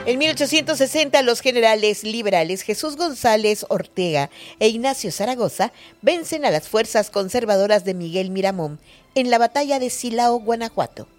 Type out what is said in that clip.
En 1860, los generales liberales Jesús González Ortega e Ignacio Zaragoza vencen a las fuerzas conservadoras de Miguel Miramón en la batalla de Silao, Guanajuato.